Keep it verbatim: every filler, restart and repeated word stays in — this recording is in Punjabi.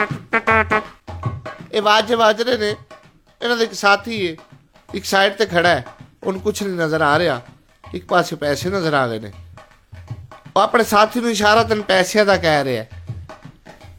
ਇਹ ਵਾਜੇ ਵੱਜ ਰਹੇ ਨੇ। ਇਹਨਾਂ ਦਾ ਇੱਕ ਸਾਥੀ ਹੈ, ਇੱਕ ਸਾਈਡ ਤੇ ਖੜਾ ਹੈ, ਉਹਨੂੰ ਕੁਛ ਨਹੀਂ ਨਜ਼ਰ ਆ ਰਿਹਾ, ਇੱਕ ਪਾਸੇ ਪੈਸੇ ਨਜ਼ਰ ਆ ਗਏ ਨੇ। ਉਹ ਆਪਣੇ ਸਾਥੀ ਨੂੰ ਇਸ਼ਾਰਾ ਤੈਨੂੰ ਪੈਸਿਆਂ ਦਾ ਕਹਿ ਰਿਹਾ।